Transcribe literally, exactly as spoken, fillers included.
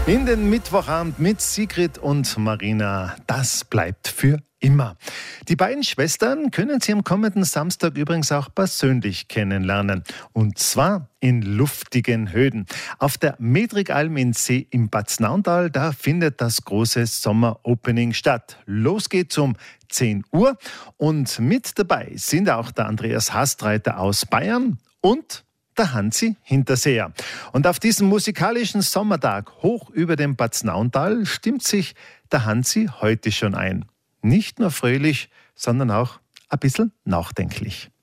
In den Mittwochabend mit Sigrid und Marina. Das bleibt für immer. Die beiden Schwestern können Sie am kommenden Samstag übrigens auch persönlich kennenlernen. Und zwar in luftigen Höhen. Auf der Medrigalm in See im Bad Naundal, da findet das große Sommeropening statt. Los geht's um zehn Uhr. Und mit dabei sind auch der Andreas Hastreiter aus Bayern und der Hansi Hinterseher. Und auf diesem musikalischen Sommertag hoch über dem Bad Naundal stimmt sich der Hansi heute schon ein. Nicht nur fröhlich, sondern auch ein bisschen nachdenklich.